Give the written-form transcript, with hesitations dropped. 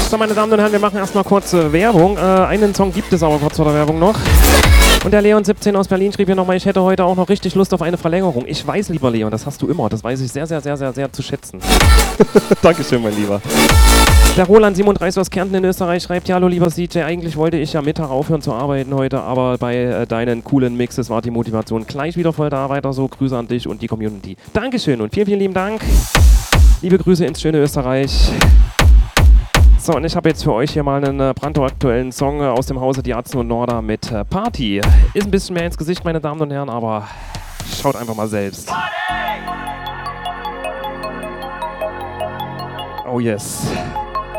So, meine Damen und Herren, wir machen erstmal kurz Werbung. Einen Song gibt es aber kurz vor der Werbung noch. Und der Leon17 aus Berlin schrieb hier nochmal, ich hätte heute auch noch richtig Lust auf eine Verlängerung. Ich weiß, lieber Leon, das hast du immer. Das weiß ich sehr, sehr, sehr, sehr, sehr zu schätzen. Dankeschön, mein Lieber. Der Roland37 aus Kärnten in Österreich schreibt, ja, hallo lieber CJ, eigentlich wollte ich ja Mittag aufhören zu arbeiten heute, aber bei deinen coolen Mixes war die Motivation gleich wieder voll da. Weiter so, Grüße an dich und die Community. Dankeschön und vielen, vielen lieben Dank. Liebe Grüße ins schöne Österreich. So, und ich habe jetzt für euch hier mal einen brandaktuellen Song aus dem Hause Die Atzen und Norda mit Party. Ist ein bisschen mehr ins Gesicht, meine Damen und Herren, aber schaut einfach mal selbst. Oh yes.